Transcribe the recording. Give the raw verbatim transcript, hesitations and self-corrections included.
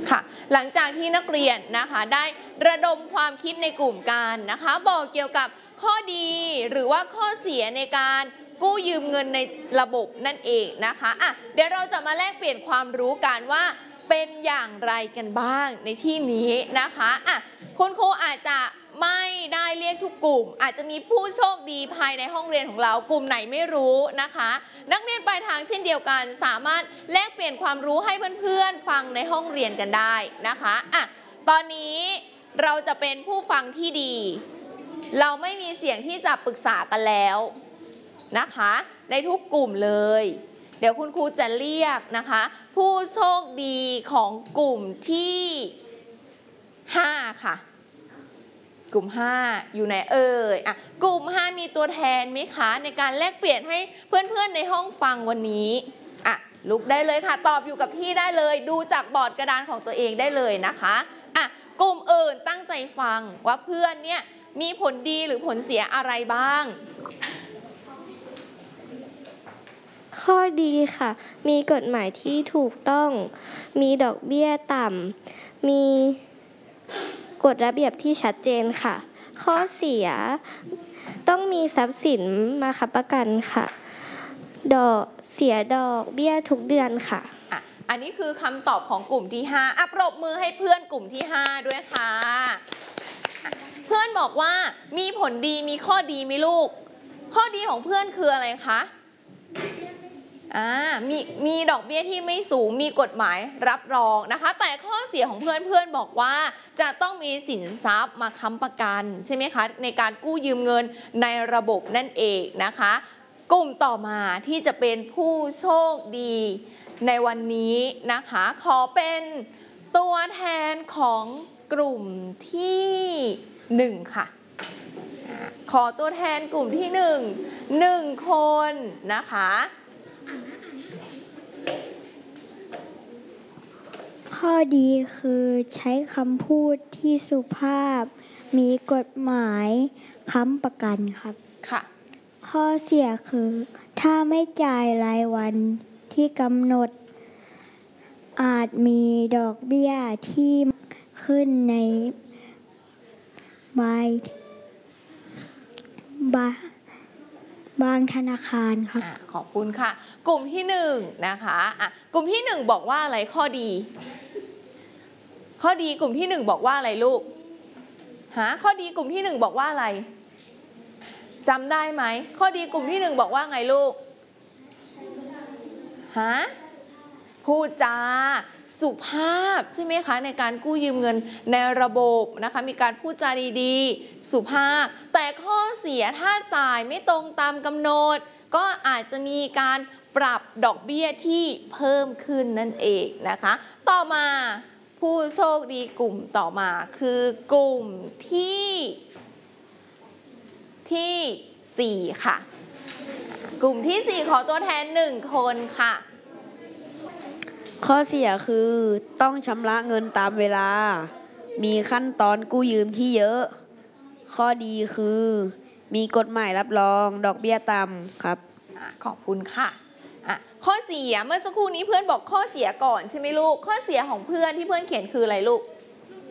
ค่ะหลังจากที่นักเรียนนะคะได้ระดมความคิดในกลุ่มกันนะคะบอกเกี่ยวกับข้อดีหรือว่าข้อเสียในการกู้ยืมเงินในระบบนั่นเองนะคะอ่ะเดี๋ยวเราจะมาแลกเปลี่ยนความรู้กันว่าเป็นอย่างไรกันบ้างในที่นี้นะคะอ่ะคุณครูอาจจะไม่ได้เรียกทุกกลุ่มอาจจะมีผู้โชคดีภายในห้องเรียนของเรากลุ่มไหนไม่รู้นะคะนักเรียนปลายทางเช่นเดียวกันสามารถแลกเปลี่ยนความรู้ให้เพื่อนๆฟังในห้องเรียนกันได้นะคะอ่ะตอนนี้เราจะเป็นผู้ฟังที่ดีเราไม่มีเสียงที่จะปรึกษากันแล้วนะคะในทุกกลุ่มเลยเดี๋ยวคุณครูจะเรียกนะคะผู้โชคดีของกลุ่มที่ห้าค่ะกลุ่มห้าอยู่ไหนเอ่ยอ่ะกลุ่มห้ามีตัวแทนไหมคะในการแลกเปลี่ยนให้เพื่อนๆในห้องฟังวันนี้อ่ะลุกได้เลยค่ะตอบอยู่กับพี่ได้เลยดูจากบอร์ดกระดานของตัวเองได้เลยนะคะอ่ะกลุ่มอื่นตั้งใจฟังว่าเพื่อนเนี่ยมีผลดีหรือผลเสียอะไรบ้างข้อดีค่ะมีกฎหมายที่ถูกต้องมีดอกเบี้ยต่ำมีกฎระเบียบที่ชัดเจนค่ะข้อเสียต้องมีทรัพย์สินมาค้ำประกันค่ะดอกเสียดอกเบี้ยทุกเดือนค่ะอ่ะอันนี้คือคำตอบของกลุ่มที่ห้าอ่ะปรบมือให้เพื่อนกลุ่มที่ห้าด้วยค่ะเพื่อนบอกว่ามีผลดีมีข้อดีไหมลูกข้อดีของเพื่อนคืออะไรคะอ่ามีมีดอกเบี้ยที่ไม่สูงมีกฎหมายรับรองนะคะแต่ข้อเสียของเพื่อนเพื่อนบอกว่าจะต้องมีสินทรัพย์มาค้ำประกันใช่ไหมคะในการกู้ยืมเงินในระบบนั่นเองนะคะกลุ่มต่อมาที่จะเป็นผู้โชคดีในวันนี้นะคะขอเป็นตัวแทนของกลุ่มที่หนึ่งค่ะขอตัวแทนกลุ่มที่หนึ่งหนึ่งคนนะคะข้อดีคือใช้คำพูดที่สุภาพมีกฎหมายค้ำประกันครับค่ะข้อเสียคือถ้าไม่จ่ายรายวันที่กำหนดอาจมีดอกเบี้ยที่ขึ้นในใบบา บางธนาคารครับขอบคุณค่ะกลุ่มที่หนึ่งนะคะอ่ะกลุ่มที่หนึ่งบอกว่าอะไรข้อดีข้อดีกลุ่มที่หนึ่งบอกว่าอะไรลูกหาข้อดีกลุ่มที่หนึ่งบอกว่าอะไรจำได้ไหมข้อดีกลุ่มที่หนึ่งบอกว่าไงลูกฮะพูดจาสุภาพใช่ไหมคะในการกู้ยืมเงินในระบบนะคะมีการพูดจาดีๆสุภาพแต่ข้อเสียถ้าจ่ายไม่ตรงตามกำหนดก็อาจจะมีการปรับดอกเบี้ยที่เพิ่มขึ้นนั่นเองนะคะต่อมาผู้โชคดีกลุ่มต่อมาคือกลุ่มที่ที่สี่ค่ะกลุ่มที่สี่ขอตัวแทนหนึ่งคนค่ะข้อเสียคือต้องชำระเงินตามเวลามีขั้นตอนกู้ยืมที่เยอะข้อดีคือมีกฎหมายรับรองดอกเบี้ยต่ำครับขอบคุณค่ะข้อเสียเมื่อสักครู่นี้เพื่อนบอกข้อเสียก่อนใช่ไหมลูกข้อเสียของเพื่อนที่เพื่อนเขียนคืออะไรลูก